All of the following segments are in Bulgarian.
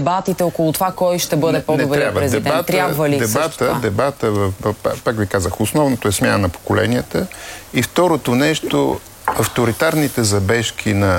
дебатите около това кой ще бъде по-добър президент? Трябва ли дебата, пак ви казах, основното е смяна на поколенията и второто нещо, авторитарните забежки на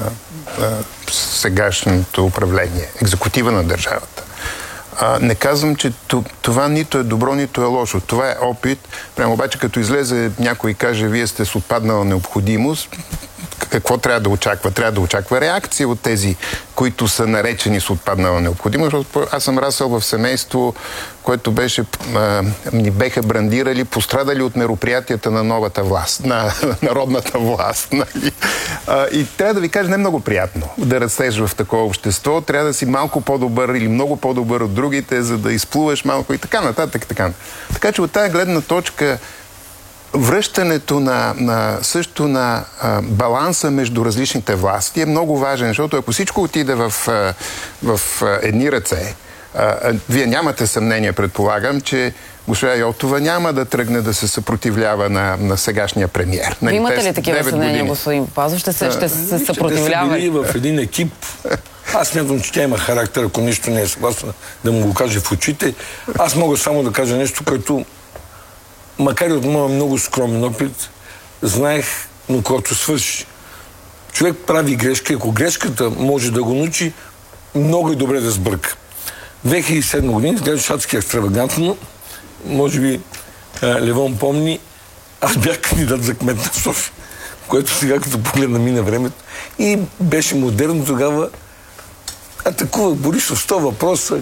сегашното управление, екзекутива на държавата. Не казвам, че това нито е добро, нито е лошо. Това е опит. Прямо обаче, като излезе някой и каже, вие сте с отпаднала необходимост, какво трябва да очаква? Трябва да очаква реакция от тези, които са наречени с отпаднала необходимост. Аз съм расъл в семейство, което ни беха брандирали, пострадали от мероприятията на новата власт, на народната власт. Нали? И трябва да ви кажа, не е много приятно да растеш в такова общество. Трябва да си малко по-добър или много по-добър от другите, за да изплуваш малко и така нататък. Така че от тази гледна точка връщането на баланса между различните власти е много важен, защото ако всичко отиде в едни ръце, вие нямате съмнение, предполагам, че госпожа Йотова няма да тръгне да се съпротивлява на сегашния премиер. Вие имате ли такива съмнения, господин Папазов? Ще се съпротивлява? Ще се в един екип. Аз смятам, че тя има характер, ако нищо не е съгласна да му го каже в очите. Аз мога само да кажа нещо, което макар и от моя много скромен опит, знаех, но когато свърши. Човек прави грешка, ако грешката може да го научи, много е добре да сбърка. 2007 година, изглеждаше адски екстравагантно, може би Левон помни, аз бях кандидат за кмет на София, което сега като погледна мина времето и беше модерно тогава. Атакува Борисов 100 въпроса.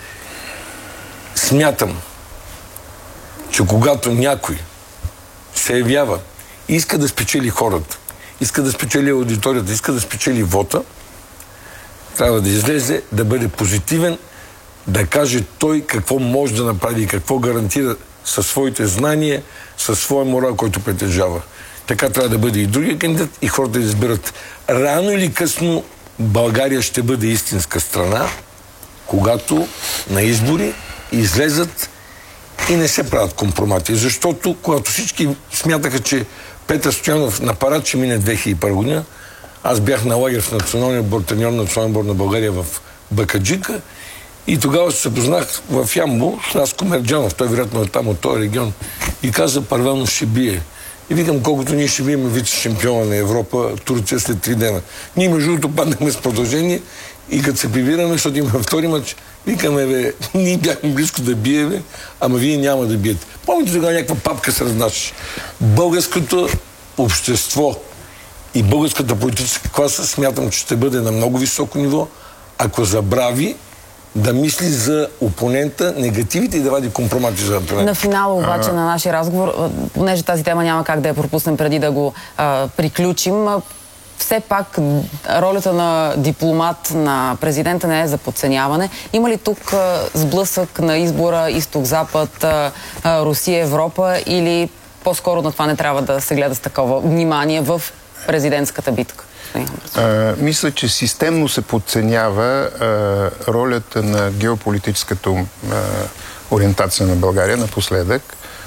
Смятам, че когато някой се явява и иска да спечели хората, иска да спечели аудиторията, иска да спечели вота, трябва да излезе, да бъде позитивен, да каже той какво може да направи и какво гарантира със своите знания, със своя морал, който притежава. Така трябва да бъде и другия кандидат и хората да изберат. Рано или късно България ще бъде истинска страна, когато на избори излезат и не се правят компромати. Защото, когато всички смятаха, че Петър Стоянов на парад ще мине 2001 година, аз бях на лагер в националния отбор, треньор на националния отбор на България в Бакаджика и тогава се запознах в Ямбол с Наско Мерджанов, той вероятно е там от този регион, и каза, Първанов ще бие. И викам, колкото ние ще бием вице-шампиона на Европа, Турция след 3 дена. Ние между другото паднахме с продължение и като се прибираме, защото имаме втори мач, викаме, ние бяхме близко да биеме, ама вие няма да биете. Помните тогава някаква папка се разнасяше. Българското общество и българската политическа класа смятам, че ще бъде на много високо ниво, ако забрави да мисли за опонента, негативите и да вади компромати за опонента. На финала обаче на нашия разговор, понеже тази тема няма как да я пропуснем преди да го приключим, все пак ролята на дипломат на президента не е за подценяване. Има ли тук сблъсък на избора изток-запад, Русия-Европа или по-скоро на това не трябва да се гледа с такова внимание в президентската битка? Мисля, че системно се подценява ролята на геополитическата ориентация на България напоследък.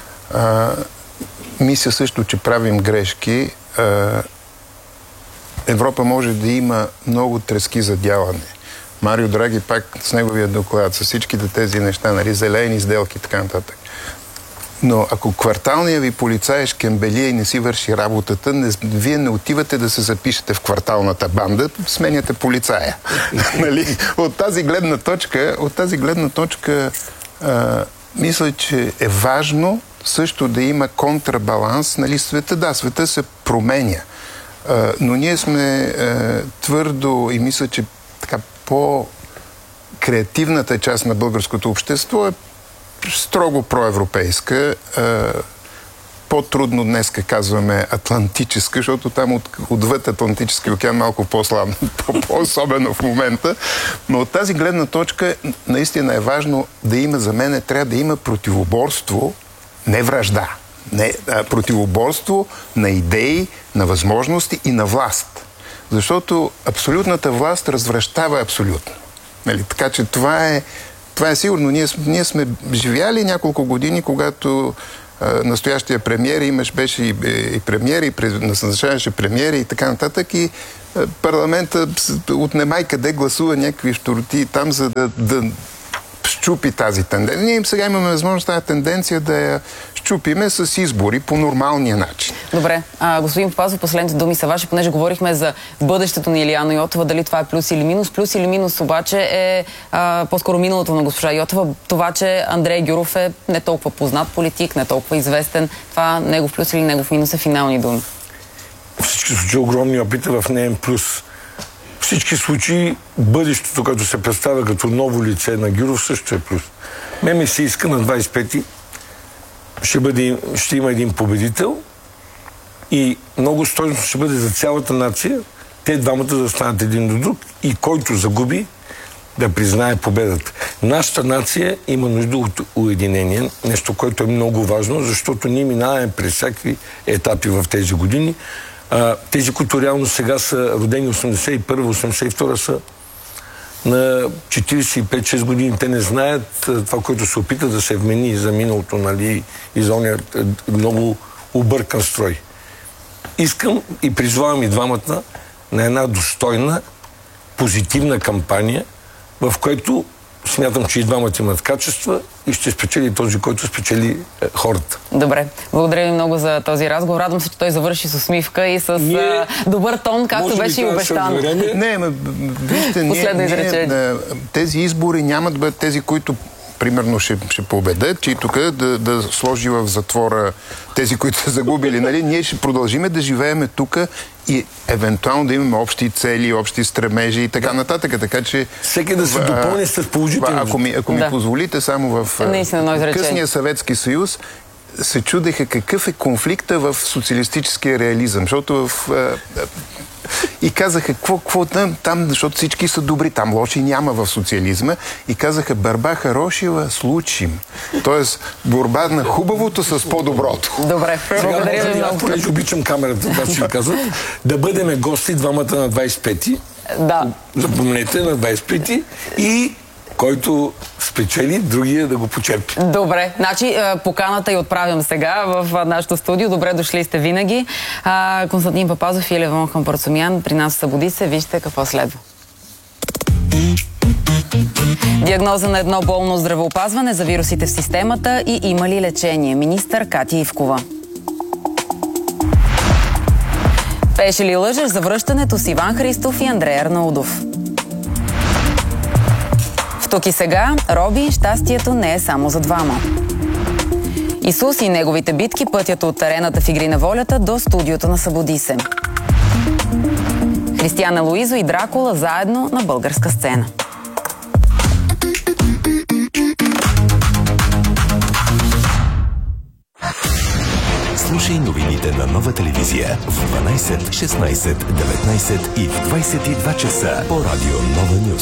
Мисля също, че правим грешки. Европа може да има много трески за дялане. Марио Драги пак с неговия доклад, с всичките тези неща, нали, зелени сделки и така нататък. Но ако кварталният ви полицай шкембелия и не си върши работата, вие не отивате да се запишете в кварталната банда, сменяте полицая. Нали? От тази гледна точка мисля, че е важно също да има контрабаланс. Нали, света се променя. Но ние сме твърдо и мисля, че така по-креативната част на българското общество е строго проевропейска. По-трудно днес казваме атлантическа, защото там отвъд Атлантически океан малко по-слабо, по-особено в момента. Но от тази гледна точка наистина е важно да има, за мен трябва да има противоборство, не вражда. Противоборство на идеи, на възможности и на власт. Защото абсолютната власт развращава абсолютно. Нали? Така че това е сигурно. Ние сме живяли няколко години, когато настоящия премиер беше и премиер, и назначаваше премиери и така нататък. И парламента отнемай къде гласува някакви щурти там, за да щупи тази тенденция. Ние сега имаме възможност тази тенденция да я щупиме с избори по нормалния начин. Добре. Господин Папазов, последните думи са ваши, понеже говорихме за бъдещето на Илияна Йотова, дали това е плюс или минус. Плюс или минус обаче е по-скоро миналото на госпожа Йотова. Това, че Андрей Гюров е не толкова познат политик, не толкова известен. Това негов плюс или негов минус е финални думи. Всички случаи огромни опита в неен плюс. Всички случаи бъдещето, като се представя като ново лице на Гюров, също е плюс. Ми се иска на 25-ти ще има един победител и много стойностно ще бъде за цялата нация те двамата да станат един до друг и който загуби да признае победата. Нашата нация има нужда от уединение, нещо, което е много важно, защото ние минаваме през всякакви етапи в тези години. Тези, които реално сега са родени 81-82 са на 45-6 години. Те не знаят това, което се опита да се вмени за миналото, нали, и за ония много объркан строй. Искам и призвавам и двамата на една достойна, позитивна кампания, в която смятам, че и двамата имат качества и ще спечели този, който спечели хората. Добре. Благодаря ви много за този разговор. Радвам се, че той завърши с усмивка и с добър тон, както беше и обещано. Не, вижте, тези избори няма да бъдат тези, които примерно ще победят, и тук да сложи в затвора тези, които са загубили. Нали? Ние ще продължиме да живееме тук и евентуално да имаме общи цели, общи стремежи и така нататък. Така че всеки да се допълни с положително. Ако ми позволите, само в късния Съветски съюз се чудеха какъв е конфликта в социалистическия реализъм, защото и казаха, какво там, защото всички са добри, там лоши няма в социализма, и казаха, борба хорошива с лучшим. Тоест, борба на хубавото с по-доброто. Добре, благодаря ви много. Понеже обичам камерата, това ще ви казвам, да бъдем гости двамата на 25-ти. Да. Запомнете, на 25-ти и който спечели, другия да го почерпи. Добре. Значи, поканата я отправям сега в нашото студио. Добре дошли сте винаги. Константин Папазов и Левон Хампарцумян при нас в Събуди се. Вижте какво следва. Диагноза на едно болно здравеопазване за вирусите в системата и има ли лечение? Министър Катя Ивкова. Пееше ли лъжеш за връщането с Иван Христов и Андрей Арнаудов? Тук и сега, Роби, щастието не е само за двама. Исус и неговите битки пътят от арената в Игри на волята до студиото на Събуди се. Християна Луизо и Дракула заедно на българска сцена. Слушай новините на Нова телевизия в 12, 16, 19 и в 22 часа по радио Нова Нюз.